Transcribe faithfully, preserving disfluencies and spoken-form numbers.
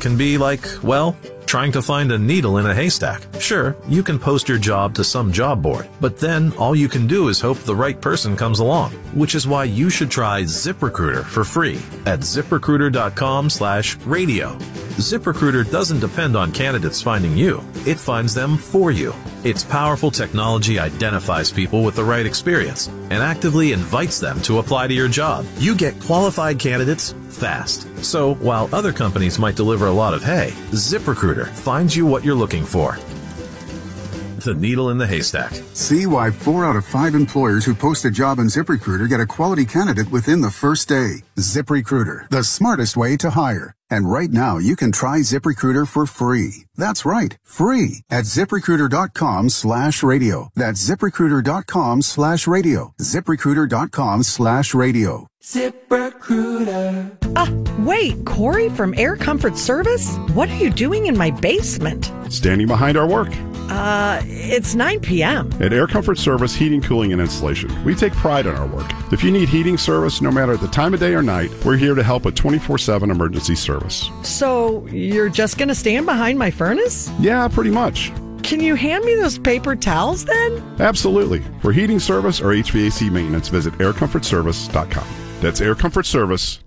can be like, well, trying to find a needle in a haystack. Sure, you can post your job to some job board, but then all you can do is hope the right person comes along, which is why you should try ZipRecruiter for free at ZipRecruiter.com slash radio. ZipRecruiter doesn't depend on candidates finding you. It finds them for you. Its powerful technology identifies people with the right experience and actively invites them to apply to your job. You get qualified candidates fast. So while other companies might deliver a lot of hay, ZipRecruiter finds you what you're looking for. The needle in the haystack. See why four out of five employers who post a job on ZipRecruiter get a quality candidate within the first day. ZipRecruiter, the smartest way to hire. And right now, you can try ZipRecruiter for free. That's right, free at ZipRecruiter.com slash radio. That's ZipRecruiter.com slash radio. ZipRecruiter.com slash radio. ZipRecruiter. Ah, wait, Corey from Air Comfort Service? What are you doing in my basement? Standing behind our work. Uh, it's nine p.m. At Air Comfort Service Heating, Cooling, and Installation, we take pride in our work. If you need heating service, no matter the time of day or night, we're here to help with twenty-four seven emergency service. So you're just going to stand behind my furnace? Yeah, pretty much. Can you hand me those paper towels then? Absolutely. For heating service or H V A C maintenance, visit air comfort service dot com. That's Air Comfort Service.